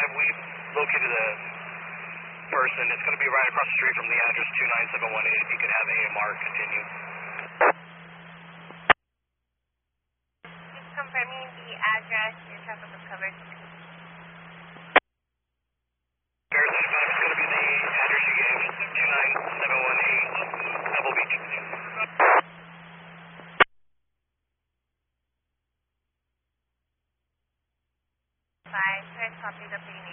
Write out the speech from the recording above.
we've located a person. It's going to be right across the street from the address 29718. If you could have AMR continue. Just confirming the address, your traffic was covered. It's going to be the address you gave, 29718 Pebble Beach. 5, first copy the